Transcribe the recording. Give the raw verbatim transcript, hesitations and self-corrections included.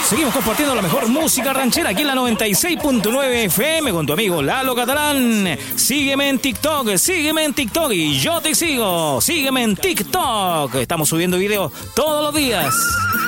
Seguimos compartiendo la mejor música ranchera aquí en la noventa y seis punto nueve F M con tu amigo Lalo Catalán. Sígueme en TikTok, sígueme en TikTok y yo te sigo. Sígueme en TikTok. Estamos subiendo videos todos los días.